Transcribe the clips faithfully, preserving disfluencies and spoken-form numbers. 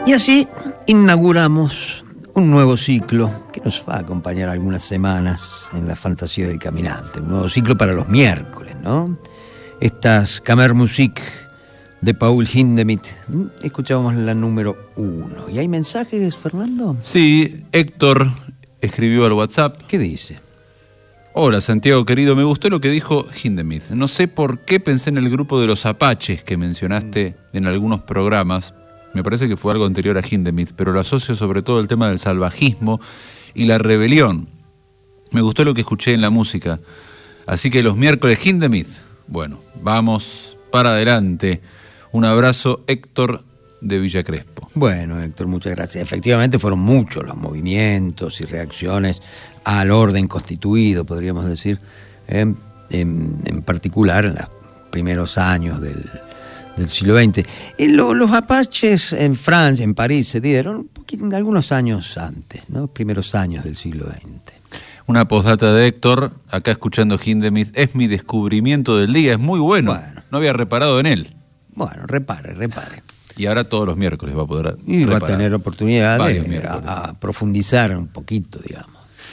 Y así inauguramos un nuevo ciclo que nos va a acompañar algunas semanas en la fantasía del caminante. Un nuevo ciclo para los miércoles, ¿no? Estas Kammermusik de Paul Hindemith. Escuchábamos la número uno. ¿Y hay mensajes, Fernando? Sí, Héctor escribió al WhatsApp. ¿Qué dice? Hola, Santiago querido, me gustó lo que dijo Hindemith. No sé por qué pensé en el grupo de los Apaches que mencionaste en algunos programas. Me parece que fue algo anterior a Hindemith, pero lo asocio sobre todo al tema del salvajismo y la rebelión. Me gustó lo que escuché en la música. Así que los miércoles Hindemith. Bueno, vamos para adelante. Un abrazo, Héctor de Villa Crespo. Bueno, Héctor, muchas gracias. Efectivamente fueron muchos los movimientos y reacciones al orden constituido, podríamos decir, eh, en, en particular en los primeros años del... del siglo veinte. Y lo, los apaches en Francia, en París, se dieron un poquito, algunos años antes, ¿no? Primeros años del siglo veinte. Una postdata de Héctor, acá escuchando Hindemith, es mi descubrimiento del día, es muy bueno. bueno. No había reparado en él. Bueno, repare, repare. Y ahora todos los miércoles va a poder Y reparar. va a tener oportunidad de a, a profundizar un poquito, digamos.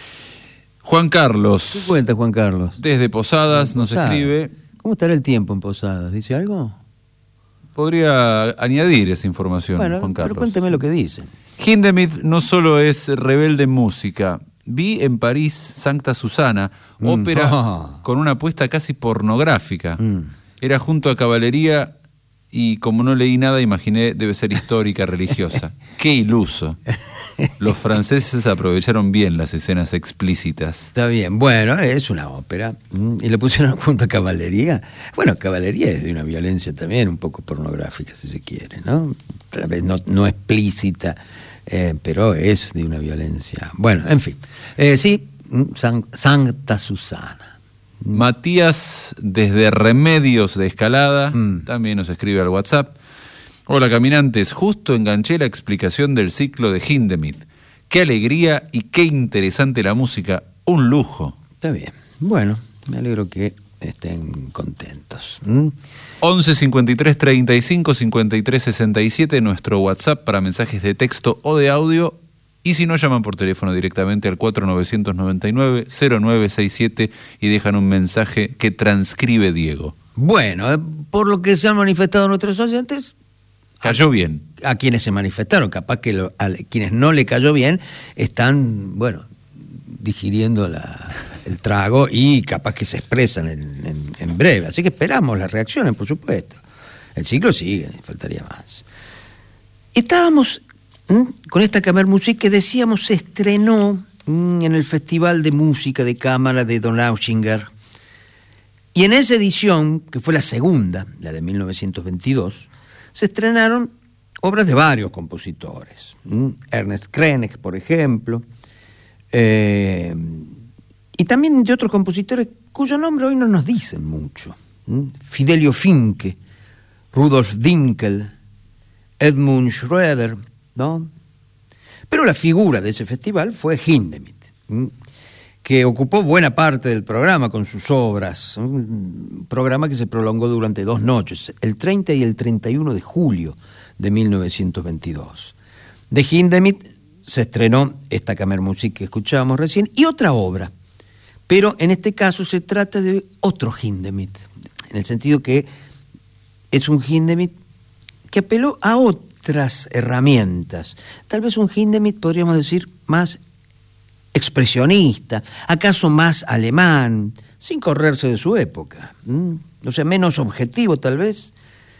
Juan Carlos. ¿Qué cuenta, Juan Carlos? Desde Posadas nos Posadas. escribe. ¿Cómo estará el tiempo en Posadas? ¿Dice algo? Podría añadir esa información, bueno, Juan Carlos. Pero cuénteme lo que dicen. Hindemith no solo es rebelde en música. Vi en París Sancta Susana, mm. ópera oh. con una apuesta casi pornográfica. Mm. Era junto a Caballería y como no leí nada imaginé debe ser histórica, religiosa. ¡Qué iluso! Los franceses aprovecharon bien las escenas explícitas. Está bien, bueno, es una ópera. Y le pusieron junto a Caballería. Bueno, Caballería es de una violencia también un poco pornográfica, si se quiere, ¿no? Tal vez no, no explícita, eh, pero es de una violencia. Bueno, en fin. Eh, sí, San, Sancta Susana. Matías, desde Remedios de Escalada, mm. también nos escribe al WhatsApp. Hola, caminantes, justo enganché la explicación del ciclo de Hindemith. Qué alegría y qué interesante la música, un lujo. Está bien, bueno, me alegro que estén contentos. ¿Mm? once cincuenta y tres treinta y cinco cincuenta y tres sesenta y siete, nuestro WhatsApp para mensajes de texto o de audio. Y si no, llaman por teléfono directamente al cuatro nueve nueve nueve cero nueve seis siete y dejan un mensaje que transcribe Diego. Bueno, eh, por lo que se han manifestado nuestros oyentes... Cayó bien. A quienes se manifestaron, capaz que lo, a quienes no le cayó bien, están, bueno, digiriendo la, el trago y capaz que se expresan en, en, en breve. Así que esperamos las reacciones, por supuesto. El ciclo sigue, faltaría más. Estábamos... ¿Mm? Con esta Kammermusik que decíamos se estrenó ¿mm? en el Festival de Música de Cámara de Donaueschinger. Y en esa edición, que fue la segunda, la de mil novecientos veintidós, se estrenaron obras de varios compositores. ¿Mm? Ernest Krenek, por ejemplo, eh, y también de otros compositores cuyo nombre hoy no nos dicen mucho. ¿Mm? Fidelio Finke, Rudolf Dinkel, Edmund Schroeder, ¿no? Pero la figura de ese festival fue Hindemith, que ocupó buena parte del programa con sus obras, un programa que se prolongó durante dos noches, el treinta y el treinta y uno de julio de mil novecientos veintidós. De Hindemith se estrenó esta Kammermusik que escuchábamos recién y otra obra, pero en este caso se trata de otro Hindemith, en el sentido que es un Hindemith que apeló a otro otras herramientas. Tal vez un Hindemith, podríamos decir, más expresionista, acaso más alemán, sin correrse de su época. ¿Mm? O sea, menos objetivo, tal vez.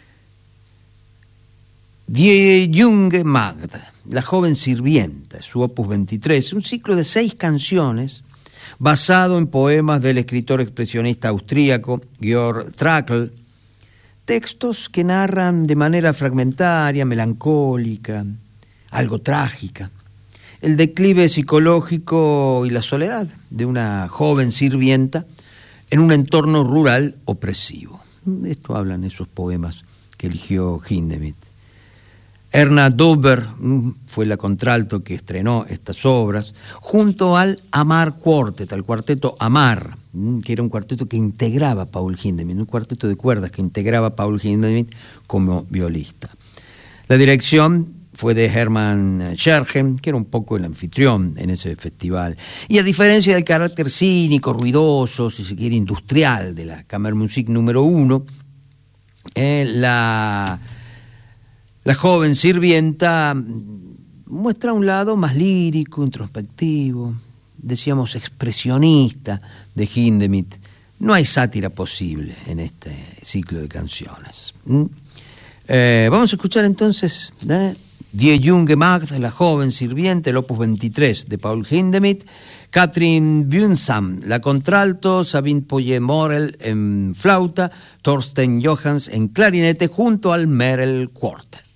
Die junge Magd, la joven sirvienta, su opus veintitrés, un ciclo de seis canciones basado en poemas del escritor expresionista austríaco Georg Trakl, textos que narran de manera fragmentaria, melancólica, algo trágica, el declive psicológico y la soledad de una joven sirvienta en un entorno rural opresivo. De esto hablan esos poemas que eligió Hindemith. Erna Dober fue la contralto que estrenó estas obras, junto al Amar Quartet, al cuarteto Amar, que era un cuarteto que integraba a Paul Hindemith, un cuarteto de cuerdas que integraba a Paul Hindemith como violista. La dirección fue de Hermann Scherchen, que era un poco el anfitrión en ese festival. Y a diferencia del carácter cínico, ruidoso, si se quiere, industrial de la Kammermusik número uno, eh, la, la joven sirvienta muestra un lado más lírico, introspectivo, decíamos expresionista de Hindemith. No hay sátira posible en este ciclo de canciones. ¿Mm? Eh, vamos a escuchar entonces ¿eh? Die junge Magd, la joven sirviente, el opus veintitrés de Paul Hindemith, Katrin Bünsam, la contralto, Sabine Poye-Morel en flauta, Thorsten Johans en clarinete, junto al Merel Quartet.